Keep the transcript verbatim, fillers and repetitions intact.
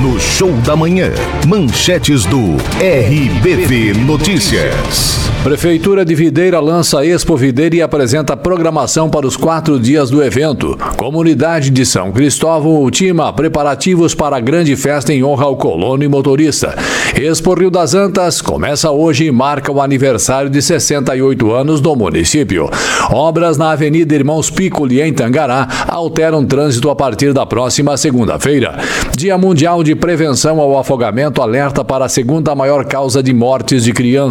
No Show da Manhã, manchetes do R B V Notícias. Prefeitura de Videira lança Expo Videira e apresenta programação para os quatro dias do evento. Comunidade de São Cristóvão ultima preparativos para a grande festa em honra ao colono e motorista. Expo Rio das Antas começa hoje e marca o aniversário de sessenta e oito anos do município. Obras na Avenida Irmãos Piccoli, em Tangará, alteram trânsito a partir da próxima segunda-feira. Dia Mundial de Prevenção ao Afogamento alerta para a segunda maior causa de mortes de crianças.